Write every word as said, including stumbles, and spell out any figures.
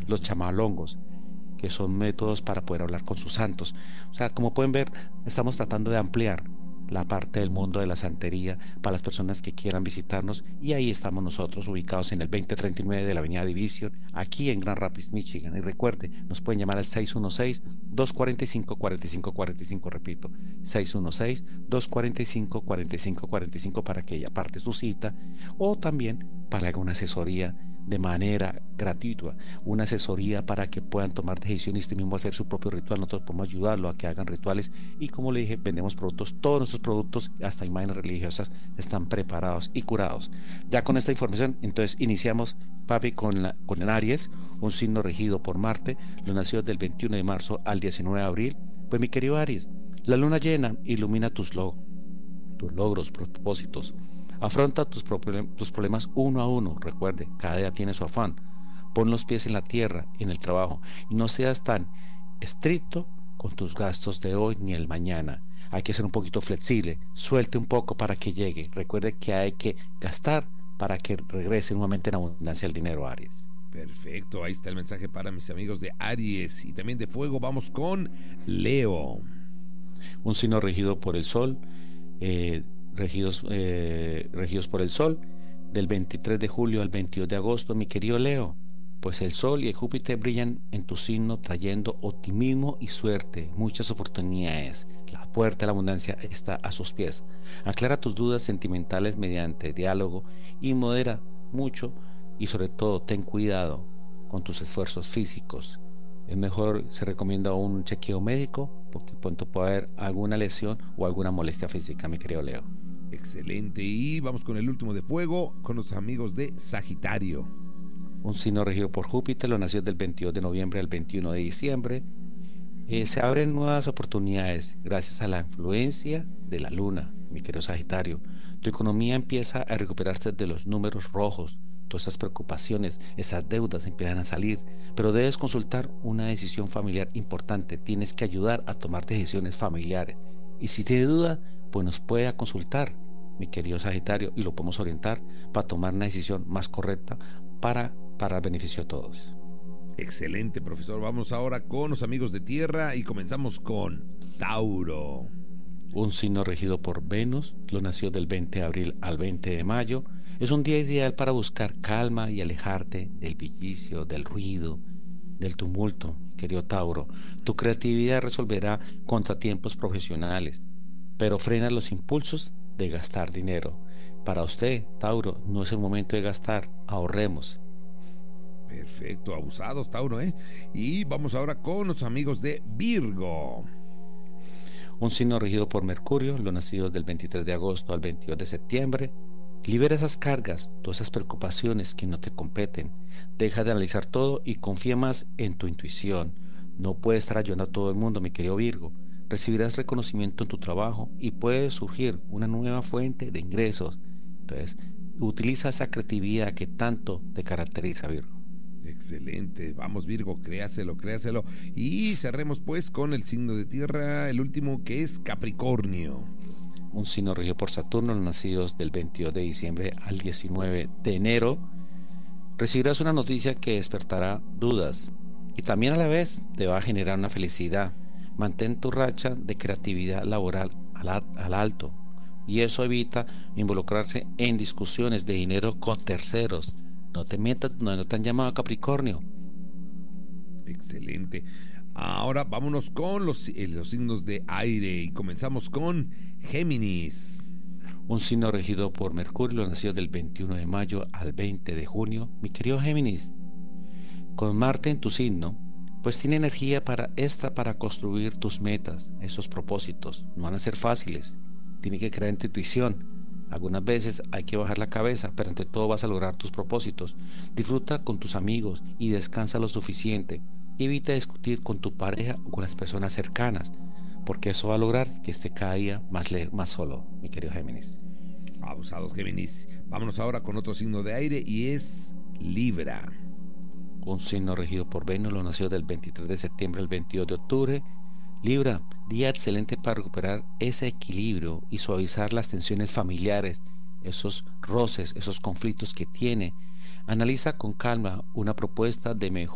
los chamalongos, que son métodos para poder hablar con sus santos. O sea, como pueden ver, estamos tratando de ampliar la parte del mundo de la santería para las personas que quieran visitarnos, y ahí estamos nosotros ubicados en el veinte treinta y nueve de la avenida Division, aquí en Grand Rapids, Michigan. Y recuerde, nos pueden llamar al seis uno seis, dos cuatro cinco, cuatro cinco cuatro cinco, repito, seis uno seis, dos cuatro cinco, cuatro cinco cuatro cinco, para que ella aparte su cita, o también para alguna asesoría de manera gratuita, una asesoría para que puedan tomar decisiones y usted mismo hacer su propio ritual. Nosotros podemos ayudarlo a que hagan rituales, y como le dije, vendemos productos, todos nuestros productos, hasta imágenes religiosas, están preparados y curados. Ya con esta información, entonces iniciamos, papi, con, la, con el Aries, un signo regido por Marte, los nacidos del veintiuno de marzo al diecinueve de abril. Pues mi querido Aries, la luna llena ilumina tus, log tus logros, propósitos. Afronta tus, tus problemas uno a uno. Recuerde, cada día tiene su afán. Pon los pies en la tierra, en el trabajo, y no seas tan estricto con tus gastos de hoy ni el mañana. Hay que ser un poquito flexible, suelte un poco para que llegue. Recuerde que hay que gastar para que regrese nuevamente en abundancia el dinero, Aries. Perfecto, ahí está el mensaje para mis amigos de Aries. Y también de fuego vamos con Leo. Un signo regido por el Sol, eh, regidos, eh, regidos por el Sol, del veintitrés de julio al veintidós de agosto, mi querido Leo. Pues el Sol y el Júpiter brillan en tu signo, trayendo optimismo y suerte, muchas oportunidades. La puerta de la abundancia está a sus pies. Aclara tus dudas sentimentales mediante diálogo y modera mucho, y sobre todo ten cuidado con tus esfuerzos físicos. Es mejor, se recomienda un chequeo médico, porque pronto puede haber alguna lesión o alguna molestia física, mi querido Leo. Excelente, y vamos con el último de fuego, con los amigos de Sagitario. Un signo regido por Júpiter, los nacidos del veintidós de noviembre al veintiuno de diciembre. Eh, se abren nuevas oportunidades gracias a la influencia de la luna, mi querido Sagitario. Tu economía empieza a recuperarse de los números rojos. Todas esas preocupaciones, esas deudas empiezan a salir, pero debes consultar una decisión familiar importante. Tienes que ayudar a tomar decisiones familiares, y si tiene duda, pues nos puede consultar, mi querido Sagitario, y lo podemos orientar para tomar una decisión más correcta para, para el beneficio de todos. Excelente, profesor. Vamos ahora con los amigos de tierra y comenzamos con Tauro. Un signo regido por Venus, los nacidos del veinte de abril al veinte de mayo. Es un día ideal para buscar calma y alejarte del bullicio, del ruido, del tumulto, querido Tauro. Tu creatividad resolverá contratiempos profesionales, pero frena los impulsos de gastar dinero. Para usted, Tauro, no es el momento de gastar, ahorremos. Perfecto, abusados, Tauro, ¿eh? Y vamos ahora con los amigos de Virgo. Un signo regido por Mercurio, los nacidos del veintitrés de agosto al veintidós de septiembre. Libera esas cargas, todas esas preocupaciones que no te competen. Deja de analizar todo y confía más en tu intuición. No puedes estar ayudando a todo el mundo, mi querido Virgo. Recibirás reconocimiento en tu trabajo y puede surgir una nueva fuente de ingresos. Entonces, utiliza esa creatividad que tanto te caracteriza, Virgo. Excelente, vamos Virgo, créaselo, créaselo. Y cerremos pues con el signo de tierra, el último, que es Capricornio. Un signo regido por Saturno, los nacidos del veintidós de diciembre al diecinueve de enero. Recibirás una noticia que despertará dudas y también a la vez te va a generar una felicidad. Mantén tu racha de creatividad laboral al, al alto, y eso evita involucrarse en discusiones de dinero con terceros. No te metas, no, no te han llamado a Capricornio. Excelente. Ahora vámonos con los, los signos de aire y comenzamos con Géminis. Un signo regido por Mercurio, los nacidos del veintiuno de mayo al veinte de junio. Mi querido Géminis, con Marte en tu signo, pues tiene energía para extra para construir tus metas. Esos propósitos no van a ser fáciles. Tiene que creer en tu intuición. Algunas veces hay que bajar la cabeza, pero ante todo vas a lograr tus propósitos. Disfruta con tus amigos y descansa lo suficiente. Evita discutir con tu pareja o con las personas cercanas, porque eso va a lograr que esté cada día más, más solo, mi querido Géminis. Abusados, Géminis. Vámonos ahora con otro signo de aire y es Libra. Un signo regido por Venus, los nacidos del veintitrés de septiembre al veintidós de octubre. Libra, día excelente para recuperar ese equilibrio y suavizar las tensiones familiares, esos roces, esos conflictos que tiene. Analiza con calma una propuesta de mejor